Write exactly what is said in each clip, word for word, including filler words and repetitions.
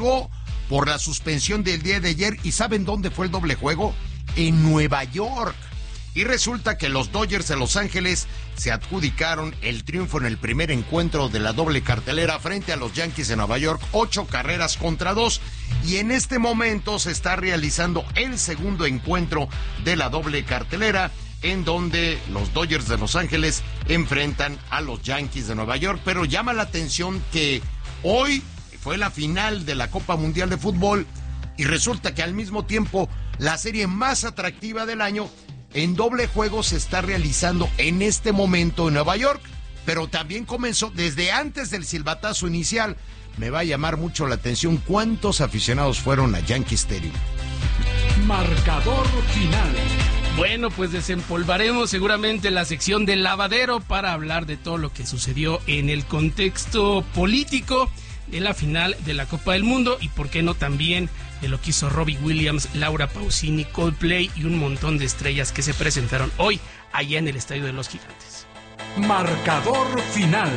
por la suspensión del día de ayer. ¿Y saben dónde fue el doble juego? En Nueva York. Y resulta que los Dodgers de Los Ángeles se adjudicaron el triunfo en el primer encuentro de la doble cartelera frente a los Yankees de Nueva York, ocho carreras contra dos. Y en este momento se está realizando el segundo encuentro de la doble cartelera, en donde los Dodgers de Los Ángeles enfrentan a los Yankees de Nueva York. Pero llama la atención que hoy fue la final de la Copa Mundial de Fútbol y resulta que al mismo tiempo la serie más atractiva del año en doble juego se está realizando en este momento en Nueva York, pero también comenzó desde antes del silbatazo inicial. Me va a llamar mucho la atención cuántos aficionados fueron a Yankee Stadium. Marcador final. Bueno, pues desempolvaremos seguramente la sección del lavadero para hablar de todo lo que sucedió en el contexto político de la final de la Copa del Mundo y por qué no también de lo que hizo Robbie Williams, Laura Pausini, Coldplay y un montón de estrellas que se presentaron hoy allá en el Estadio de los Gigantes. Marcador final.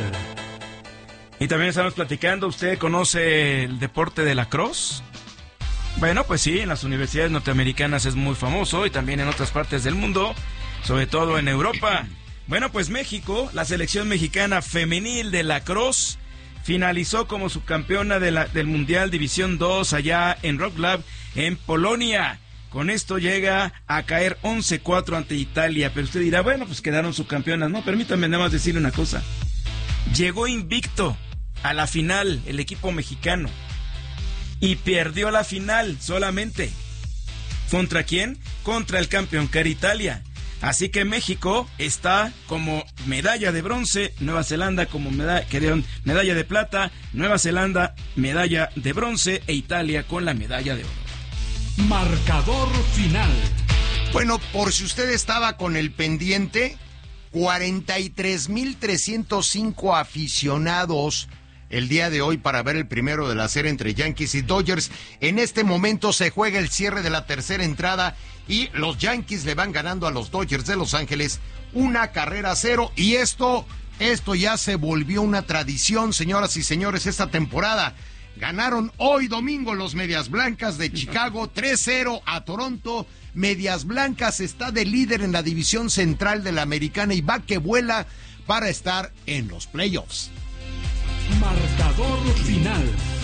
Y también estamos platicando, ¿usted conoce el deporte de la cross? Bueno, pues sí, en las universidades norteamericanas es muy famoso y también en otras partes del mundo, sobre todo en Europa. Bueno, pues México, la selección mexicana femenil de la cross, finalizó como subcampeona de la, del Mundial División dos allá en Wrocław, en Polonia. Con esto llega a caer once cuatro ante Italia. Pero usted dirá, bueno, pues quedaron subcampeonas. No, permítanme nada más decirle una cosa. Llegó invicto a la final el equipo mexicano y perdió la final solamente. ¿Contra quién? Contra el campeón, que era Italia. Así que México está como medalla de bronce, Nueva Zelanda como medalla, medalla de plata, Nueva Zelanda medalla de bronce e Italia con la medalla de oro. Marcador final. Bueno, por si usted estaba con el pendiente, cuarenta y tres mil trescientos cinco aficionados el día de hoy para ver el primero de la serie entre Yankees y Dodgers. En este momento se juega el cierre de la tercera entrada y los Yankees le van ganando a los Dodgers de Los Ángeles una carrera a cero. Y esto, esto ya se volvió una tradición, señoras y señores, esta temporada. Ganaron hoy domingo los Medias Blancas de Chicago tres cero a Toronto. Medias Blancas está de líder en la división central de la Americana y va que vuela para estar en los playoffs. Marcador final.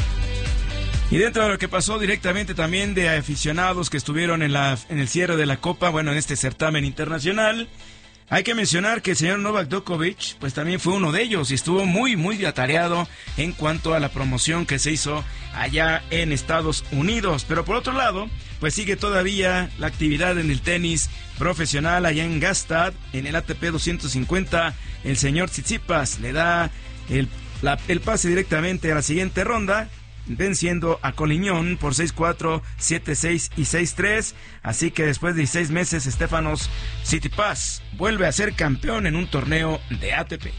Y dentro de lo que pasó directamente también de aficionados que estuvieron en, la, en el cierre de la Copa, bueno, en este certamen internacional, hay que mencionar que el señor Novak Djokovic, pues también fue uno de ellos y estuvo muy, muy atareado en cuanto a la promoción que se hizo allá en Estados Unidos. Pero por otro lado, pues sigue todavía la actividad en el tenis profesional allá en Gstaad, en el A T P doscientos cincuenta. El señor Tsitsipas le da el, la, el pase directamente a la siguiente ronda, venciendo a Coliñón por seis cuatro, siete seis y seis tres. Así que después de dieciséis meses, Stefanos Tsitsipas vuelve a ser campeón en un torneo de A T P.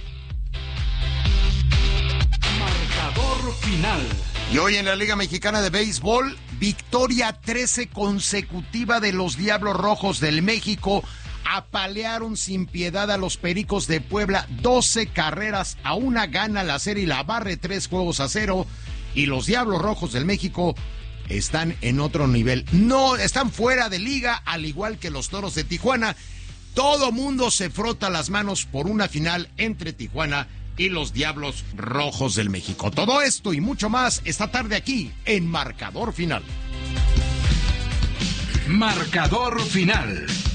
Marcador final. Y hoy en la Liga Mexicana de Béisbol, victoria trece consecutiva de los Diablos Rojos del México. Apalearon sin piedad a los Pericos de Puebla, doce carreras a una, gana la serie y la barre tres juegos a cero. Y los Diablos Rojos del México están en otro nivel. No, están fuera de liga, al igual que los Toros de Tijuana. Todo mundo se frota las manos por una final entre Tijuana y los Diablos Rojos del México. Todo esto y mucho más esta tarde aquí en Marcador Final. Marcador Final.